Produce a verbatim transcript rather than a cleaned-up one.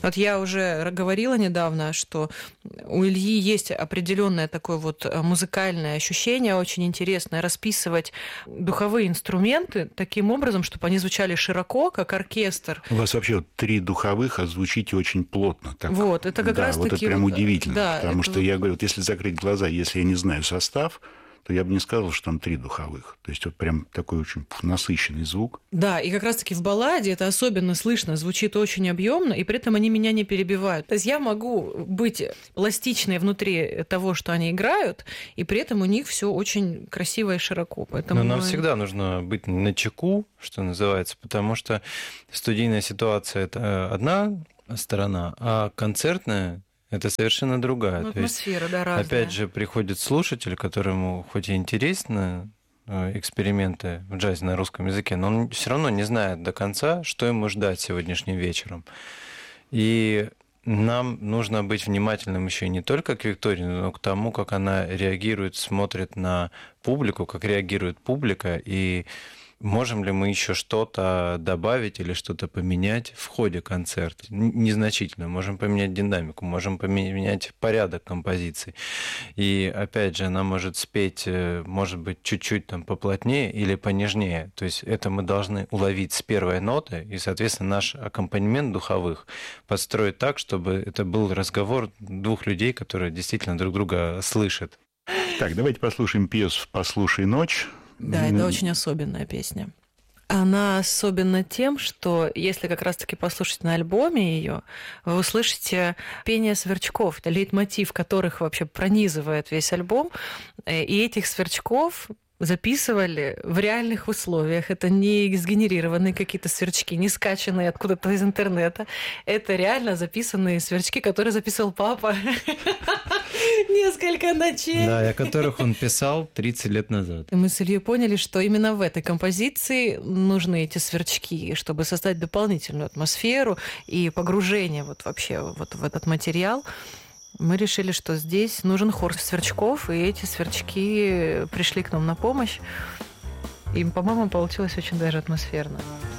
Вот я уже говорила недавно, что у Ильи есть определенное такое вот музыкальное ощущение, очень интересное, расписывать духовые инструменты таким образом, чтобы они звучали широко, как оркестр. У вас вообще три духовых, а звучите очень плотно. Так. Вот, это как да, раз вот таки... это прям вот, удивительно, да, потому это... что я говорю, вот если закрыть глаза, если я не знаю состав, то я бы не сказал, что там три духовых. То есть вот прям такой очень насыщенный звук. Да, и как раз-таки в балладе это особенно слышно, звучит очень объемно, и при этом они меня не перебивают. То есть я могу быть пластичной внутри того, что они играют, и при этом у них все очень красиво и широко. Поэтому... Но нам всегда нужно быть начеку, что называется, потому что студийная ситуация – это одна сторона, а концертная – это совершенно другая. Ну, атмосфера, есть, да, разная. Опять же, приходит слушатель, которому хоть и интересны эксперименты в джазе на русском языке, но он все равно не знает до конца, что ему ждать сегодняшним вечером. И нам нужно быть внимательным еще не только к Виктории, но к тому, как она реагирует, смотрит на публику, как реагирует публика, и можем ли мы еще что-то добавить или что-то поменять в ходе концерта? Незначительно. Можем поменять динамику, можем поменять порядок композиций. И опять же, она может спеть, может быть, чуть-чуть там поплотнее или понежнее. То есть это мы должны уловить с первой ноты, и, соответственно, наш аккомпанемент духовых подстроить так, чтобы это был разговор двух людей, которые действительно друг друга слышат. Так, давайте послушаем пьесу «Послушай ночь». Да, это очень особенная песня. Она особенна тем, что если как раз-таки послушать на альбоме ее, вы услышите пение сверчков, это лейтмотив которых вообще пронизывает весь альбом. И этих сверчков записывали в реальных условиях. Это не сгенерированные какие-то сверчки, не скачанные откуда-то из интернета. Это реально записанные сверчки, которые записывал папа несколько ночей. Да, и о которых он писал тридцать лет назад. И мы с Ильей поняли, что именно в этой композиции нужны эти сверчки, чтобы создать дополнительную атмосферу и погружение вот вообще вот в этот материал. Мы решили, что здесь нужен хор сверчков, и эти сверчки пришли к нам на помощь. И, по-моему, получилось очень даже атмосферно.